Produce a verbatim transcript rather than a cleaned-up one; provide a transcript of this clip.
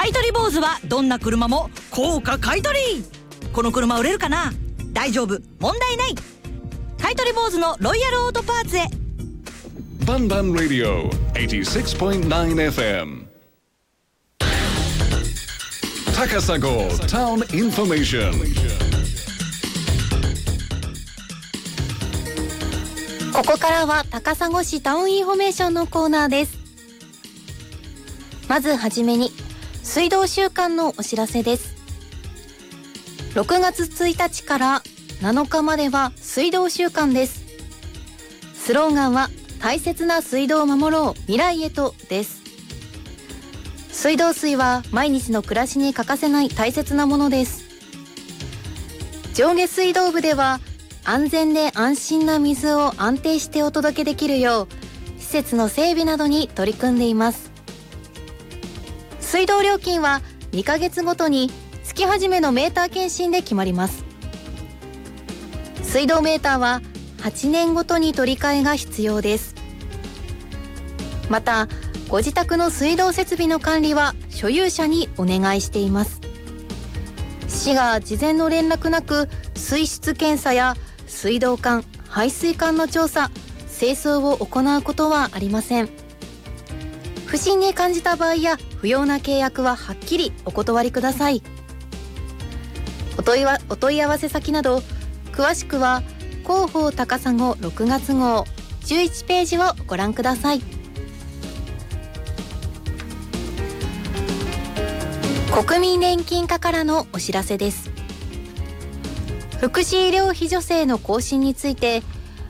買取坊主はどんな車も高価買取。この車売れるかな、大丈夫、問題ない。買取坊主のロイヤルオートパーツへ。 バンバンラディオ はちじゅうろくてんきゅうエフエム 高砂タウンインフォメーション。 ここからは高砂市タウンインフォメーションのコーナーです。まずはじめに水道週間のお知らせです。ろくがつついたちからなのかまでは水道週間です。スローガンは大切な水道を守ろう未来へとです。水道水は毎日の暮らしに欠かせない大切なものです。上下水道部では安全で安心な水を安定してお届けできるよう施設の整備などに取り組んでいます。水道料金はにかげつごとに月始めのメーター検診で決まります。水道メーターははちねんごとに取り替えが必要です。またご自宅の水道設備の管理は所有者にお願いしています。市が事前の連絡なく水質検査や水道管、排水管の調査、清掃を行うことはありません。不審に感じた場合や不要な契約ははっきりお断りください。お問いわ、お問い合わせ先など詳しくは広報高砂ろくがつ号じゅういちページをご覧ください。国民年金課からのお知らせです。福祉医療費助成の更新について